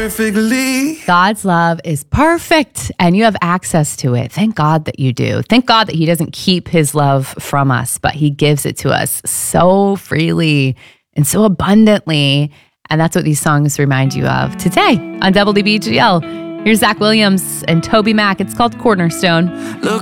perfectly. God's love is perfect and you have access to it. Thank God that you do. Thank God that he doesn't keep his love from us, but he gives it to us so freely and so abundantly. And that's what these songs remind you of today on WBGL. Here's Zach Williams and Toby Mac. It's called Cornerstone. Look